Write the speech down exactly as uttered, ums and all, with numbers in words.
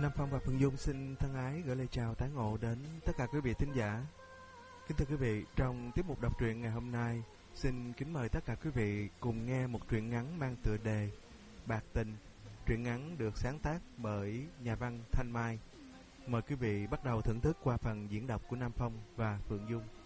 Nam Phong và Phương Dung xin thân ái gửi lời chào tái ngộ đến tất cả quý vị thính giả. Kính thưa quý vị, trong tiết mục đọc truyện ngày hôm nay, xin kính mời tất cả quý vị cùng nghe một truyện ngắn mang tựa đề Bạc Tình. Truyện ngắn được sáng tác bởi nhà văn Thanh Mai. Mời quý vị bắt đầu thưởng thức qua phần diễn đọc của Nam Phong và Phương Dung.